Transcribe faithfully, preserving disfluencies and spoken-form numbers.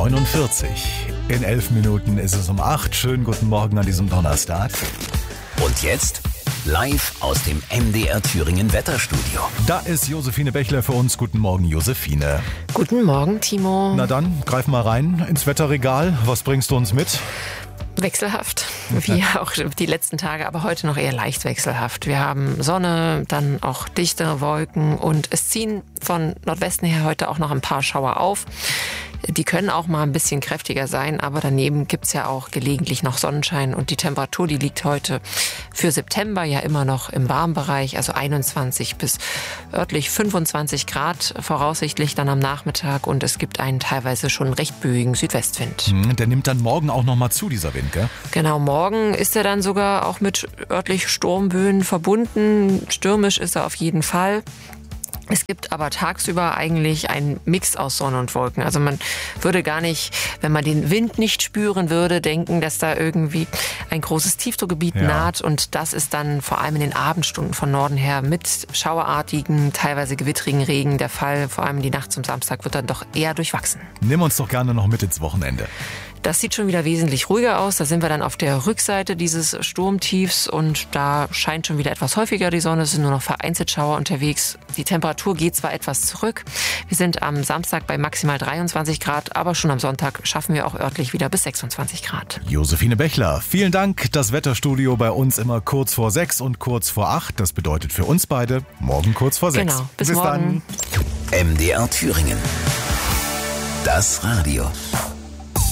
neunundvierzig. In elf Minuten ist es um acht. Schönen guten Morgen an diesem Donnerstag. Und jetzt live aus dem M D R Thüringen Wetterstudio. Da ist Josephine Bechler für uns. Guten Morgen, Josephine. Guten Morgen, Timo. Na dann, greif mal rein ins Wetterregal. Was bringst du uns mit? Wechselhaft, wie auch die letzten Tage, aber heute noch eher leicht wechselhaft. Wir haben Sonne, dann auch dichtere Wolken und es ziehen von Nordwesten her heute auch noch ein paar Schauer auf. Die können auch mal ein bisschen kräftiger sein, aber daneben gibt's ja auch gelegentlich noch Sonnenschein und die Temperatur, die liegt heute für September ja immer noch im Warmbereich, also einundzwanzig bis örtlich fünfundzwanzig Grad voraussichtlich dann am Nachmittag und es gibt einen teilweise schon recht böigen Südwestwind. Hm, der nimmt dann morgen auch noch mal zu, dieser Wind, gell? Genau, morgen ist er dann sogar auch mit örtlich Sturmböen verbunden. Stürmisch ist er auf jeden Fall. Es gibt aber tagsüber eigentlich einen Mix aus Sonne und Wolken. Also man würde gar nicht, wenn man den Wind nicht spüren würde, denken, dass da irgendwie ein großes Tiefdruckgebiet Ja. naht. Und das ist dann vor allem in den Abendstunden von Norden her mit schauerartigen, teilweise gewittrigen Regen der Fall. Vor allem die Nacht zum Samstag wird dann doch eher durchwachsen. Nimm uns doch gerne noch mit ins Wochenende. Das sieht schon wieder wesentlich ruhiger aus. Da sind wir dann auf der Rückseite dieses Sturmtiefs und da scheint schon wieder etwas häufiger die Sonne. Es sind nur noch vereinzelt Schauer unterwegs. Die Temperatur geht zwar etwas zurück. Wir sind am Samstag bei maximal dreiundzwanzig Grad, aber schon am Sonntag schaffen wir auch örtlich wieder bis sechsundzwanzig Grad. Josephine Bechler, vielen Dank. Das Wetterstudio bei uns immer kurz vor sechs und kurz vor acht. Das bedeutet für uns beide morgen kurz vor sechs. Genau, bis, bis morgen. dann. M D R Thüringen. Das Radio.